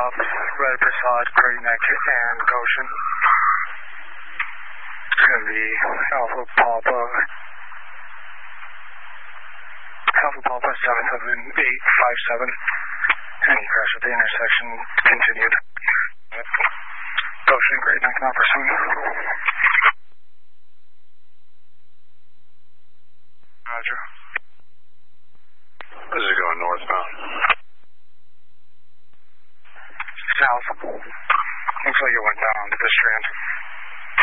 south, Red Prasad, Great Neck, and Goshen. It's going to be Alpha Papa 77857. And crash at the intersection continued. Goshen, Great Neck, not pursuing. Roger. This is going northbound. South. Looks like it went down to the Strand.